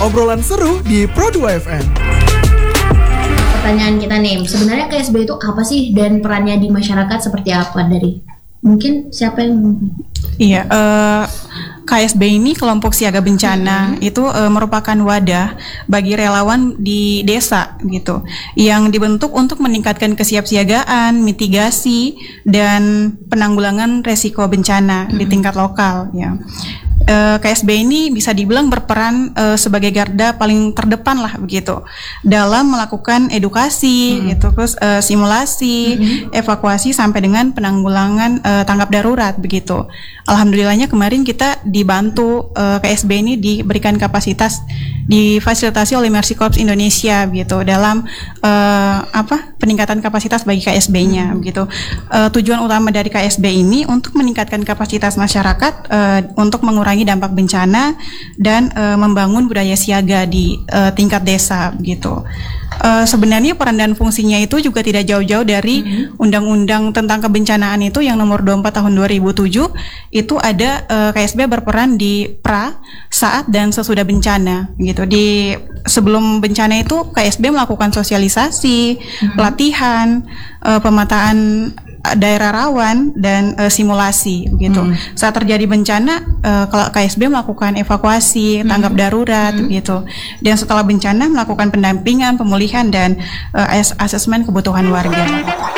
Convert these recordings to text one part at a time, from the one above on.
obrolan seru di Pro 2 FM. Pertanyaan kita nih, sebenarnya KSB itu apa sih dan perannya di masyarakat seperti apa? Dari mungkin siapa yang Iya, KSB ini kelompok siaga bencana itu merupakan wadah bagi relawan di desa gitu, yang dibentuk untuk meningkatkan kesiapsiagaan, mitigasi dan penanggulangan resiko bencana di tingkat lokal. Ya, KSB ini bisa dibilang berperan sebagai garda paling terdepan lah begitu dalam melakukan edukasi, gitu, terus simulasi, evakuasi sampai dengan penanggulangan tanggap darurat begitu. Alhamdulillahnya kemarin kita dibantu KSB ini diberikan kapasitas, difasilitasi oleh Mercy Corps Indonesia gitu dalam peningkatan kapasitas bagi KSB-nya begitu. Tujuan utama dari KSB ini untuk meningkatkan kapasitas masyarakat untuk mengurangi dampak bencana dan membangun budaya siaga di tingkat desa begitu. Sebenarnya peran dan fungsinya itu juga tidak jauh-jauh dari Undang-Undang tentang Kebencanaan itu yang nomor 24 tahun 2007. Itu ada KSB berperan di pra, saat dan sesudah bencana gitu. Di sebelum bencana itu KSB melakukan sosialisasi, pelatihan, pemetaan daerah rawan dan simulasi begitu. Saat terjadi bencana, kalau KSB melakukan evakuasi, tanggap darurat gitu. Dan setelah bencana melakukan pendampingan, pemulihan dan asesmen kebutuhan warga.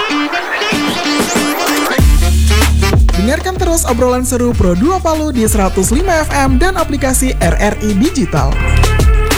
Dengarkan terus obrolan seru Pro 2 Palu di 105 FM dan aplikasi RRI Digital.